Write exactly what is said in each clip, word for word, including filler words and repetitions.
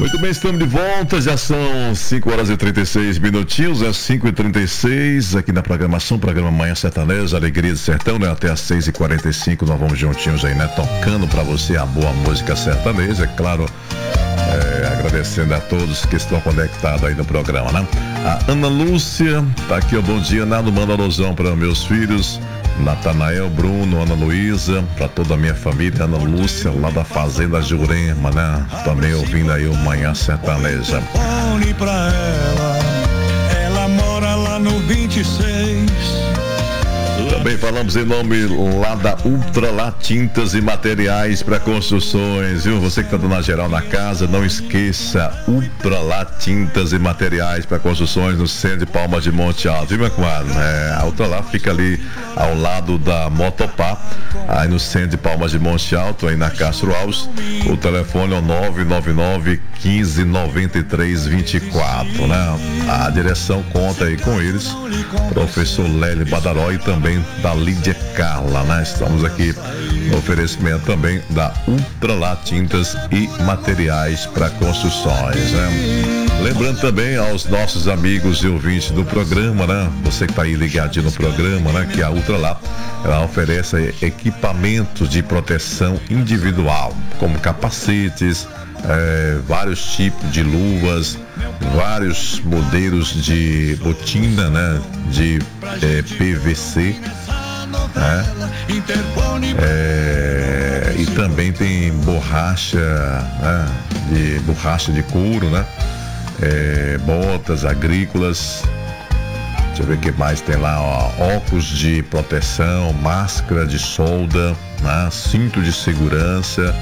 Muito bem, estamos de volta, já são cinco horas e trinta e seis minutinhos, é cinco e trinta e seis aqui na programação, programa Manhã Sertaneja, Alegria do Sertão, né? Até às seis e quarenta e cinco nós vamos juntinhos aí, né? Tocando pra você a boa música sertaneja, é claro, é, agradecendo a todos que estão conectados aí no programa, né? A Ana Lúcia tá aqui, ó, bom dia, Nado, manda alusão para meus filhos, Natanael, Bruno, Ana Luísa, para toda a minha família, Ana Lúcia, lá da Fazenda Jurema, né? Também ouvindo aí o Manhã Sertaneja. Pra ela, ela mora lá no vinte e seis. Também falamos em nome lá da Ultra Lá Tintas e Materiais para Construções, viu? Você que está dando a geral na casa, não esqueça, Ultra Lá Tintas e Materiais para Construções no centro de Palmas de Monte Alto, viu, meu quadro? É, a Ultra Lá fica ali ao lado da Motopá, aí no centro de Palmas de Monte Alto, aí na Castro Alves. O telefone é o nove nove nove, quinze, noventa e três, vinte e quatro, né? A direção conta aí com eles, professor Lélio Badaró e também da Lídia Carla, né? Estamos aqui no oferecimento também da Ultra Lá Tintas e Materiais para Construções, né? Lembrando também aos nossos amigos e ouvintes do programa, né? Você que está aí ligadinho no programa, né? Que a Ultra Lá, ela oferece equipamentos de proteção individual, como capacetes, é, vários tipos de luvas, vários modelos de botina, né? De é, P V C, né? É, e também tem borracha, né? De borracha de couro, né? É, botas agrícolas. Deixa eu ver o que mais tem lá, ó, óculos de proteção, máscara de solda, né? Cinto de segurança.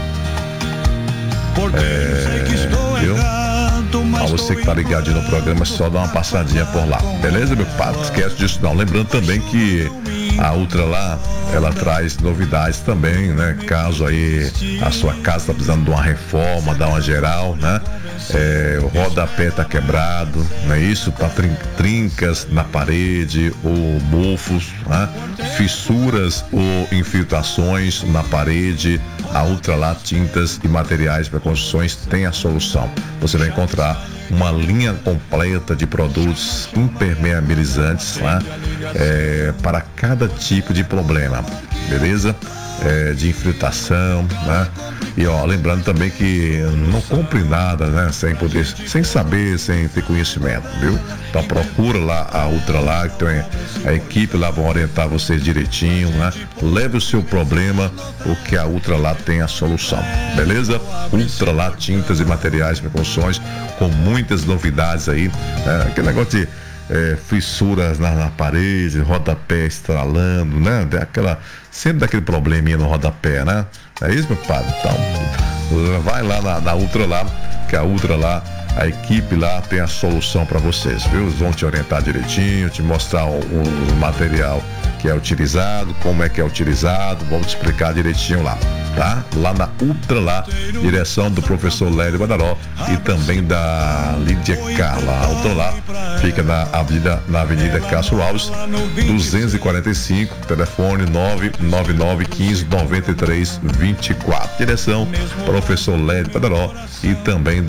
É, viu? A você que tá ligadinho no programa, só dá uma passadinha por lá, beleza, meu padre? Esquece disso não. Lembrando também que a Ultra Lá, ela traz novidades também, né? Caso aí a sua casa tá precisando de uma reforma, dar uma geral, né? É, o rodapé tá quebrado, não é isso? Tá trin- trincas na parede ou mofos, né? Fissuras ou infiltrações na parede. A Ultra Lá Tintas e Materiais para Construções tem a solução. Você vai encontrar uma linha completa de produtos impermeabilizantes, né? É, para cada tipo de problema, beleza? É, de infiltração, né? E ó, lembrando também que não compre nada, né? Sem poder, sem saber, sem ter conhecimento, viu? Então procura lá a Ultra Lá, que tem a equipe lá, vão orientar vocês direitinho, né? Leve o seu problema, o que a Ultra Lá tem a solução, beleza? Ultra Lá Tintas e Materiais para Construções, com muitas novidades aí, né? Aquele negócio de É, fissuras na, na parede, rodapé estralando, né? Aquela, sempre daquele probleminha no rodapé, né? É isso, meu padre? Então, vai lá na, na Ultra Lá, que a Ultra Lá, a equipe lá tem a solução para vocês, viu? Eles vão te orientar direitinho, te mostrar o, o material que é utilizado, como é que é utilizado, vão te explicar direitinho lá, tá? Lá na Ultra Lá, direção do professor Lélio Badaró e também da Lídia Carla. A Ultra Lá fica na avenida, na Avenida Castro Alves, duzentos e quarenta e cinco, telefone nove nove nove, quinze, noventa e três, vinte e quatro. Direção professor Lélio Badaró e também da